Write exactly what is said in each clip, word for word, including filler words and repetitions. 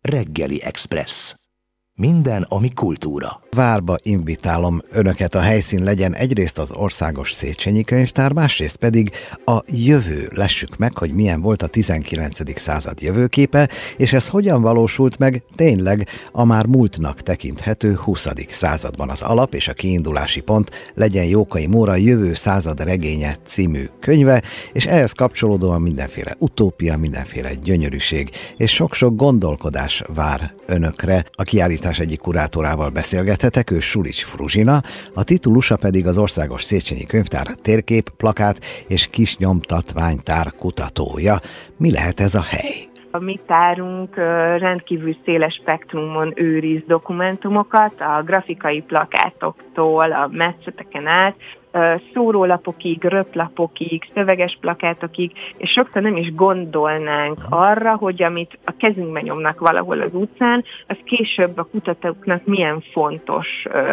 Reggeli Express. Minden, ami kultúra. Várba invitálom önöket, a helyszín legyen egyrészt az Országos Széchenyi Könyvtár, másrészt pedig a jövő. Lessük meg, hogy milyen volt a tizenkilencedik század jövőképe, és ez hogyan valósult meg tényleg a már múltnak tekinthető huszadik században. Az alap és a kiindulási pont legyen Jókai Móra Jövő század regénye című könyve, és ehhez kapcsolódóan mindenféle utópia, mindenféle gyönyörűség, és sok-sok gondolkodás vár önökre. A kiállítás egyik kurátorával beszélgethetek, ő Sulics Fruzsina, a titulusa pedig az Országos Széchenyi Könyvtár térkép, plakát és kis nyomtatványtár kutatója. Mi lehet ez a hely? A mi tárunk rendkívül széles spektrumon őriz dokumentumokat, a grafikai plakátoktól, a metszeteken át, szórólapokig, röplapokig, szöveges plakátokig, és sokszor nem is gondolnánk arra, hogy amit a kezünkben nyomnak valahol az utcán, az később a kutatóknak milyen fontos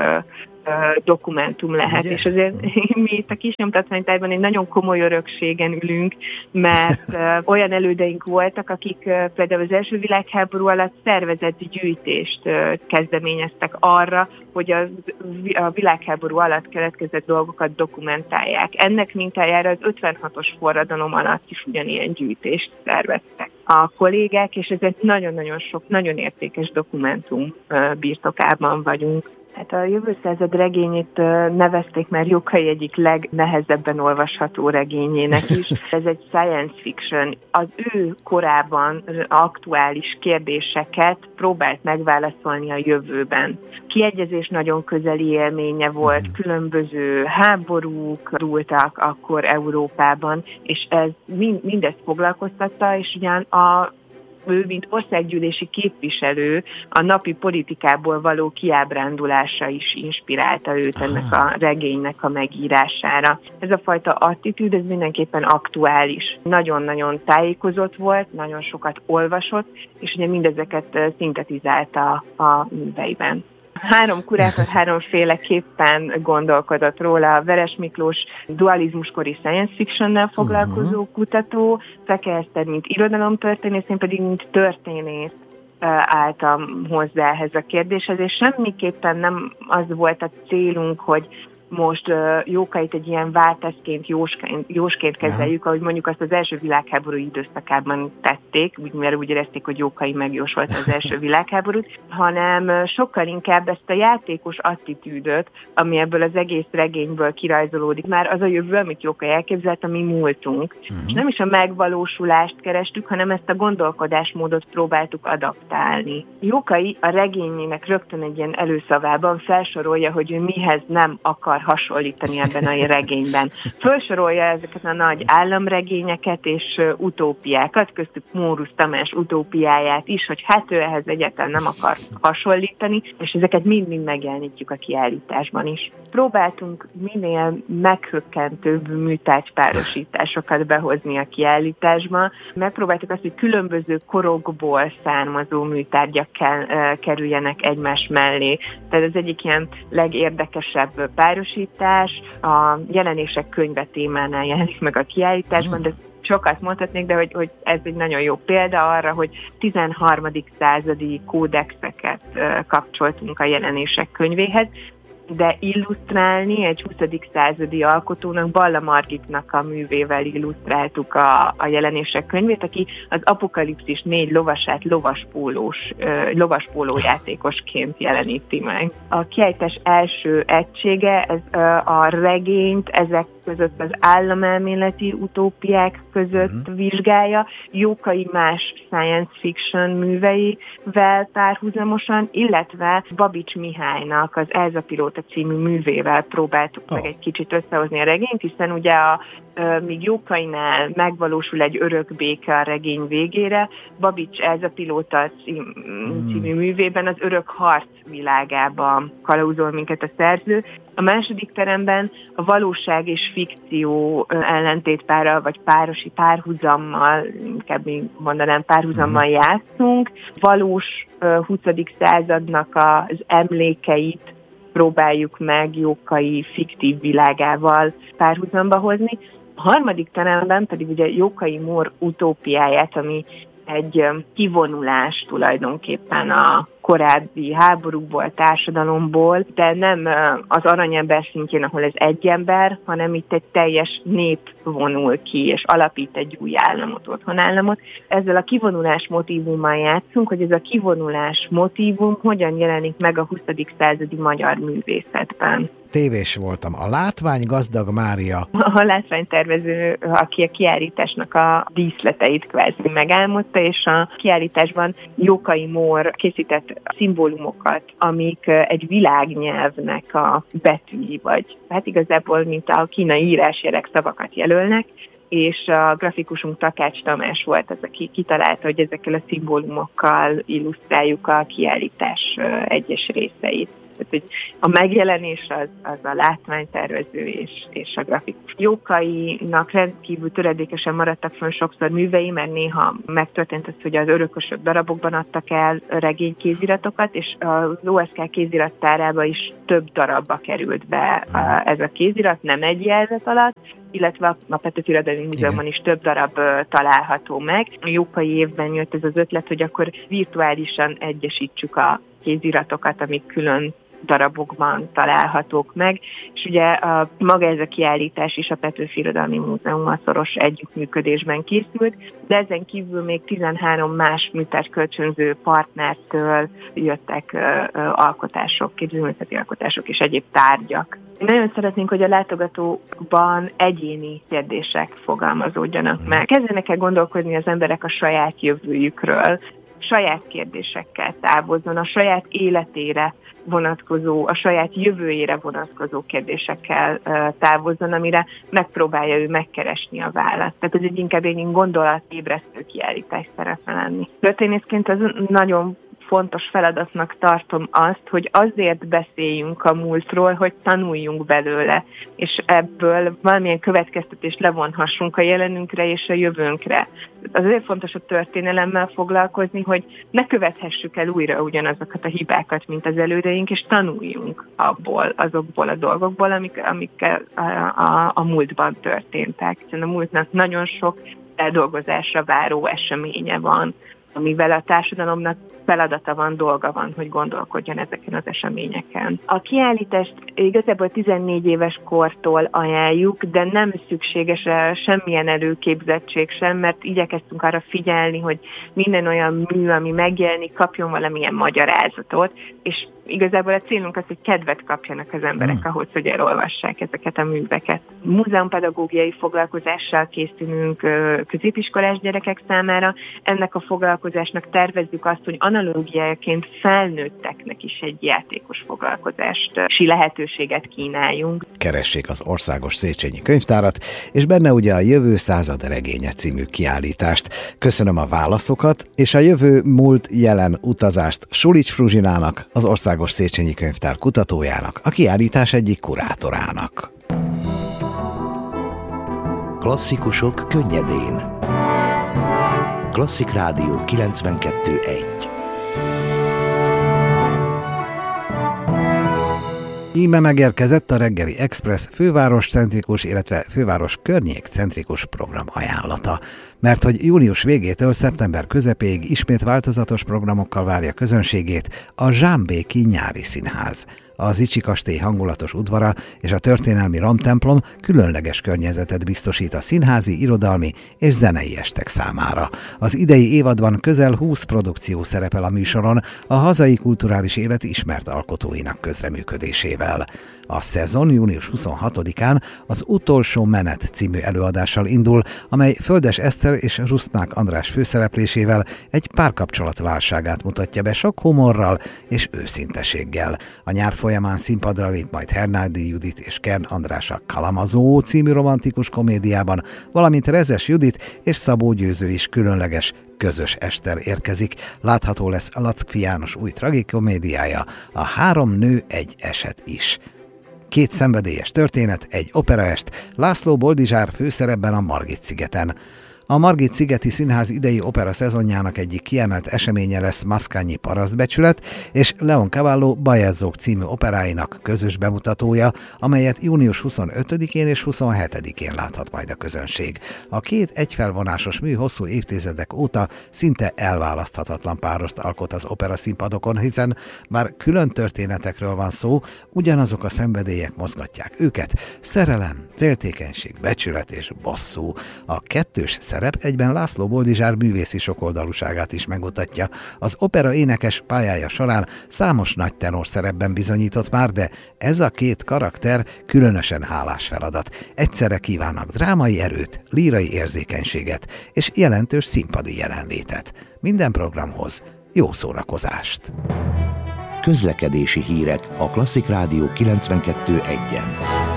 dokumentum lehet. Ugye? És azért mi itt a kisnyomtatványtárban egy nagyon komoly örökségen ülünk, mert uh, olyan elődeink voltak, akik uh, például az első világháború alatt szervezett gyűjtést uh, kezdeményeztek arra, hogy a, a világháború alatt keletkezett dolgokat dokumentálják. Ennek mintájára az ötvenhatos forradalom alatt is ugyanilyen gyűjtést szerveztek a kollégák, és ezért nagyon-nagyon sok, nagyon értékes dokumentum uh, birtokában vagyunk. Hát a Jövő század regényét nevezték már Jókai egyik legnehezebben olvasható regényének is. Ez egy science fiction. Az ő korában aktuális kérdéseket próbált megválaszolni a jövőben. Kiegyezés nagyon közeli élménye volt, különböző háborúk dúltak akkor Európában, és ez mind, mindezt foglalkoztatta, és ugyan a ő, mint országgyűlési képviselő, a napi politikából való kiábrándulása is inspirálta őt ennek a regénynek a megírására. Ez a fajta attitűd, ez mindenképpen aktuális. Nagyon-nagyon tájékozott volt, nagyon sokat olvasott, és ugye mindezeket szintetizálta a műveiben. Három kurátor háromféleképpen gondolkodott róla. A Veres Miklós dualizmuskori science fictionnel foglalkozó uh-huh. kutató, Feke Eszter, mint irodalomtörténész, én pedig mint történész álltam hozzá ehhez a kérdéshez, és semmiképpen nem az volt a célunk, hogy most uh, Jókait egy ilyen válteszként, jósként, jósként kezeljük, ahogy mondjuk azt az első világháború időszakában tették, úgy, mert úgy érezték, hogy Jókai megjósolta az első világháborút, hanem uh, sokkal inkább ezt a játékos attitűdöt, ami ebből az egész regényből kirajzolódik, már az a jövő, amit Jókai elképzelt, a mi múltunk. Uh-huh. És nem is a megvalósulást kerestük, hanem ezt a gondolkodásmódot próbáltuk adaptálni. Jókai a regényének rögtön egy ilyen előszavában felsorolja, hogy ő mihez nem akar hasonlítani ebben a regényben. Felsorolja ezeket a nagy államregényeket és utópiákat, köztük Mórusz Tamás utópiáját is, hogy hát ő ehhez egyáltalán nem akar hasonlítani, és ezeket mind-mind megjelenítjük a kiállításban is. Próbáltunk minél meghökkentőbb műtárgypárosításokat behozni a kiállításba. Megpróbáltuk azt, hogy különböző korokból származó műtárgyak kerüljenek egymás mellé. Tehát az egyik ilyen legérdekesebb párosítás, a jelenések könyve témánál jelenik meg a kiállításban, de sokat mondhatnék, de hogy, hogy ez egy nagyon jó példa arra, hogy tizenharmadik századi kódexeket kapcsoltunk a jelenések könyvéhez, de illusztrálni egy huszadik századi alkotónak, Balla Margitnak a művével illusztráltuk a, a jelenések könyvét, aki az Apokalipszis négy lovasát lovaspólós, lovaspólójátékosként jeleníti meg. A kiállítás első egysége, ez a regényt ezek között az államelméleti utópiák között uh-huh. vizsgálja, Jókai más science fiction műveivel párhuzamosan, illetve Babics Mihálynak az Elza Pilóta című művével próbáltuk oh. meg egy kicsit összehozni a regényt, hiszen ugye a míg Jókainál megvalósul egy örök béke a regény végére, Babics Elza Pilóta cím, című művében az örök harc világában kalauzol minket a szerző. A második teremben a valóság és fikció ellentétpárral, vagy párosi párhuzammal, inkább mondanám párhuzammal uh-huh. játszunk. Valós huszadik századnak az emlékeit próbáljuk meg Jókai fiktív világával párhuzamba hozni. A harmadik teremben pedig ugye Jókai Mór utópiáját, ami egy kivonulás tulajdonképpen a korábbi háborúkból, társadalomból, de nem az aranyember szintjén, ahol ez egy ember, hanem itt egy teljes nép vonul ki, és alapít egy új államot, otthonállamot. Ezzel a kivonulás motívummal játszunk, hogy ez a kivonulás motívum hogyan jelenik meg a huszadik századi magyar művészetben. Tévés voltam. A látvány gazdag Mária. A látványtervező, aki a kiállításnak a díszleteit kvázi megálmodta, és a kiállításban Jókai Mór készített szimbólumokat, amik egy világnyelvnek a betűi, vagy hát igazából, mint a kínai írásjelek szavakat jelölnek, és a grafikusunk Takács Tamás volt az, aki kitalálta, hogy ezekkel a szimbólumokkal illusztráljuk a kiállítás egyes részeit. Tehát, hogy a megjelenés az, az a látványtervező és, és a grafikus. Jókainak rendkívül töredékesen maradtak fönn sokszor művei, mert néha megtörtént az, hogy az örökösök darabokban adtak el regénykéziratokat, és az o es ká kézirattárába is több darabba került be ez a kézirat, nem egy jelzet alatt, illetve a Petőfi Irodalmi Múzeumban is több darab uh, található meg. A Jókai évben jött ez az ötlet, hogy akkor virtuálisan egyesítsük a kéziratokat, amik külön darabokban találhatók meg, és ugye a, maga ez a kiállítás is a Petőfi Irodalmi Múzeummal szoros együttműködésben készült, de ezen kívül még tizenhárom más műtárgykölcsönző partnertől jöttek uh, uh, alkotások, képzőművészeti alkotások és egyéb tárgyak. Nagyon szeretnénk, hogy a látogatókban egyéni kérdések fogalmazódjanak meg. Kezdenek el gondolkodni az emberek a saját jövőjükről, saját kérdésekkel távozzon, a saját életére vonatkozó, a saját jövőjére vonatkozó kérdésekkel távozzon, amire megpróbálja ő megkeresni a választ. Tehát ez egy inkább egy gondolatébresztő kiállítás szeretne lenni. Történészként az nagyon fontos feladatnak tartom azt, hogy azért beszéljünk a múltról, hogy tanuljunk belőle, és ebből valamilyen következtetést levonhassunk a jelenünkre és a jövőnkre. Azért fontos a történelemmel foglalkozni, hogy ne követhessük el újra ugyanazokat a hibákat, mint az elődeink, és tanuljunk abból, azokból a dolgokból, amik, amik a, a, a múltban történtek. Hiszen a múltnak nagyon sok eldolgozásra váró eseménye van, amivel a társadalomnak feladata van, dolga van, hogy gondolkodjon ezeken az eseményeken. A kiállítást igazából tizennégy éves kortól ajánljuk, de nem szükséges semmilyen előképzettség sem, mert igyekeztünk arra figyelni, hogy minden olyan mű, ami megjelenik, kapjon valamilyen magyarázatot, és igazából a célunk az, hogy kedvet kapjanak az emberek hmm. ahhoz, hogy elolvassák ezeket a műveket. Múzeumpedagógiai foglalkozással készülünk középiskolás gyerekek számára. Ennek a foglalkozásnak tervezzük azt, hogy analógiaként felnőtteknek is egy játékos foglalkozási lehetőséget kínáljunk. Keressék az Országos Széchenyi Könyvtárat, és benne ugye a Jövő század regénye című kiállítást. Köszönöm a válaszokat, és a jövő múlt jelen utazást Sulics Fruzsinának, az Országos Széchenyi Könyvtár kutatójának, a kiállítás egyik kurátorának. Klasszikusok könnyedén. Klasszik Rádió kilencvenkettő egy. Íme megérkezett a Reggeli Express fővároscentrikus, illetve főváros környékcentrikus program ajánlata. Mert hogy június végétől szeptember közepéig ismét változatos programokkal várja közönségét a Zsámbéki Nyári Színház. Az Icsi kastély hangulatos udvara és a történelmi Ramtemplom különleges környezetet biztosít a színházi, irodalmi és zenei estek számára. Az idei évadban közel húsz produkció szerepel a műsoron a hazai kulturális élet ismert alkotóinak közreműködésével. A szezon június huszonhatodikán az Utolsó menet című előadással indul, amely Földes Eszter és Rusznák András főszereplésével egy párkapcsolat válságát mutatja be sok humorral és őszinteséggel. A nyár folyamán színpadra lép majd Hernádi Judit és Kern András a Kalamazó című romantikus komédiában, valamint Rezes Judit és Szabó Győző is különleges közös estel érkezik. Látható lesz Lackfi János új tragikomédiája, a Három nő egy eset is. Két szenvedélyes történet, egy operaest, László Boldizsár főszerepben a Margit-szigeten. A Margit-szigeti Színház idei opera szezonjának egyik kiemelt eseménye lesz Mascagni parasztbecsület és Leon Cavallo Bajezzók című operáinak közös bemutatója, amelyet június huszonötödikén és huszonhetedikén láthat majd a közönség. A két egyfelvonásos mű hosszú évtizedek óta szinte elválaszthatatlan párost alkot az opera színpadokon, hiszen bár külön történetekről van szó, ugyanazok a szenvedélyek mozgatják őket: szerelem, féltékenység, becsület és bosszú. A kettős szerep egyben László Boldizsár művészi sokoldalúságát is megmutatja. Az opera énekes pályája során számos nagy tenor szerepben bizonyított már, de ez a két karakter különösen hálás feladat. Egyszerre kívánnak drámai erőt, lírai érzékenységet és jelentős színpadi jelenlétet. Minden programhoz jó szórakozást! Közlekedési hírek a Klasszik Rádió kilencvenkettő egyen.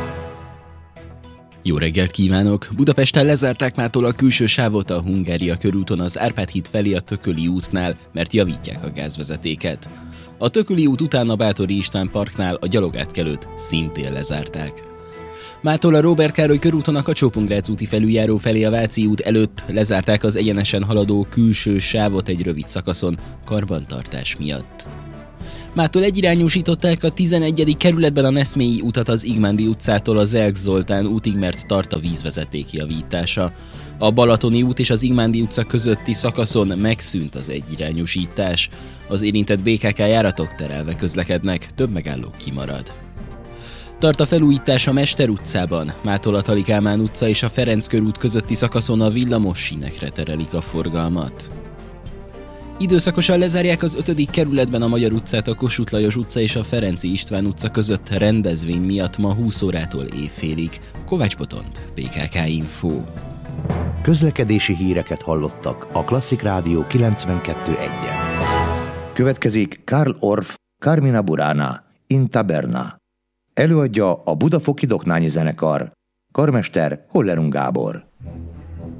Jó reggelt kívánok! Budapesten lezárták mától a külső sávot a Hungária körúton az Árpád híd felé a Tököli útnál, mert javítják a gázvezetéket. A Tököli út után a Báthori István parknál a gyalogátkelőt szintén lezárták. Mától a Róbert Károly körúton a Kacsó-Pongrác úti felüljáró felé a Váci út előtt lezárták az egyenesen haladó külső sávot egy rövid szakaszon karbantartás miatt. Mától egyirányúsították a tizenegyedik kerületben a Neszmélyi utat az Igmándi utcától az Zelk Zoltán útig, mert tart a vízvezeték javítása. A Balatoni út és az Igmándi utca közötti szakaszon megszűnt az egyirányúsítás. Az érintett bé ká ká járatok terelve közlekednek, több megálló kimarad. Tart a felújítás a Mester utcában, mától a Tali Kálmán utca és a Ferenc körút közötti szakaszon a villamos sínekre terelik a forgalmat. Időszakosan lezárják az ötödik kerületben a Magyar utcát, a Kossuth Lajos utca és a Ferenci István utca között rendezvény miatt ma húsz órától éjfélig. Kovács Botont, bé ká ká Info. Közlekedési híreket hallottak a Klasszik Rádió kilencvenkettő egyen. Következik Karl Orff, Carmina Burana, in Taberna. Előadja a Budafoki Doknányi Zenekar. Karmester Hollerung Gábor.